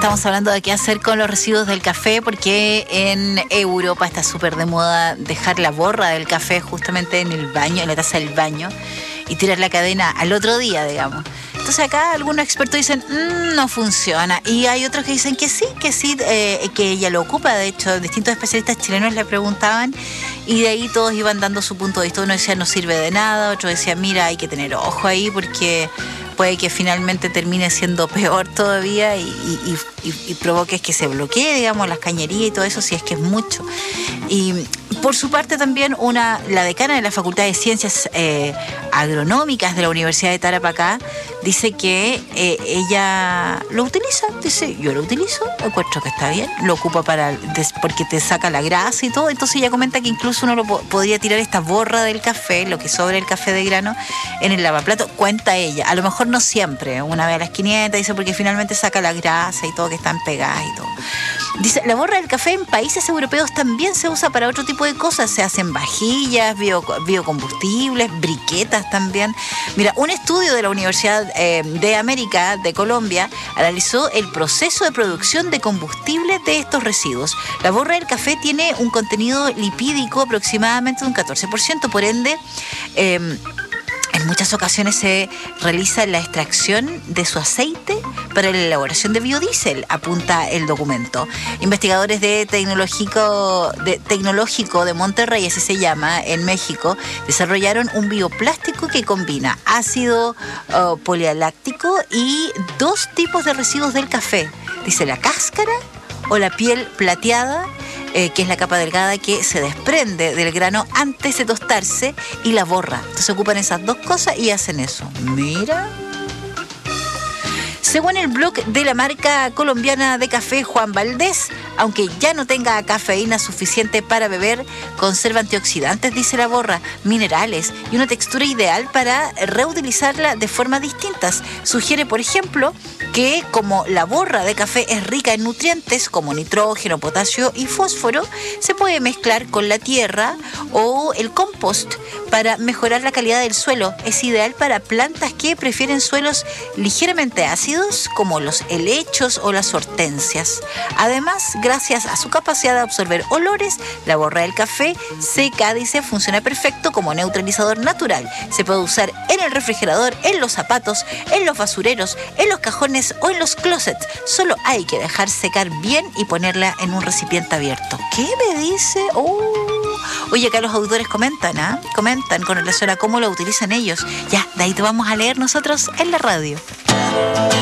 estamos hablando de qué hacer con los residuos del café, porque en Europa está súper de moda dejar la borra del café justamente en el baño, en la taza del baño, y tirar la cadena al otro día, digamos. Entonces acá algunos expertos dicen, no funciona. Y hay otros que dicen que sí, que ella lo ocupa. De hecho, distintos especialistas chilenos le preguntaban y de ahí todos iban dando su punto de vista. Uno decía, no sirve de nada. Otro decía, mira, hay que tener ojo ahí porque puede que finalmente termine siendo peor todavía y provoque que se bloquee, digamos, las cañerías y todo eso, si es que es mucho. Y por su parte también la decana de la Facultad de Ciencias Agronómicas de la Universidad de Tarapacá dice que ella lo utiliza, dice, yo lo utilizo, encuentro que está bien, lo ocupa porque te saca la grasa y todo. Entonces ella comenta que incluso uno podría tirar esta borra del café, lo que sobra el café de grano, en el lavaplato, cuenta ella. A lo mejor no siempre, una vez a las 500, dice, porque finalmente saca la grasa y todo, que están pegadas y todo. Dice, la borra del café en países europeos también se usa para otro tipo de cosas. Se hacen vajillas, biocombustibles, briquetas también. Mira, un estudio de la Universidad de América de Colombia analizó el proceso de producción de combustible de estos residuos. La borra del café tiene un contenido lipídico aproximadamente de un 14%, por ende, en muchas ocasiones se realiza la extracción de su aceite para la elaboración de biodiesel, apunta el documento. Investigadores de Tecnológico de Monterrey, así se llama, en México, desarrollaron un bioplástico que combina ácido poliláctico y dos tipos de residuos del café. Dice la cáscara o la piel plateada, que es la capa delgada que se desprende del grano antes de tostarse, y la borra. Entonces ocupan esas dos cosas y hacen eso. Mira. Según el blog de la marca colombiana de café Juan Valdés, aunque ya no tenga cafeína suficiente para beber, conserva antioxidantes, dice la borra, minerales y una textura ideal para reutilizarla de formas distintas. Sugiere, por ejemplo, que como la borra de café es rica en nutrientes como nitrógeno, potasio y fósforo, se puede mezclar con la tierra o el compost para mejorar la calidad del suelo. Es ideal para plantas que prefieren suelos ligeramente ácidos, como los helechos o las hortensias. Además, gracias a su capacidad de absorber olores, la borra del café seca, dice, funciona perfecto como neutralizador natural. Se puede usar en el refrigerador, en los zapatos, en los basureros, en los cajones o en los closets. Solo hay que dejar secar bien y ponerla en un recipiente abierto. ¿Qué me dice? Oye, acá los auditores comentan con relación a cómo lo utilizan ellos. Ya, de ahí te vamos a leer nosotros en la radio.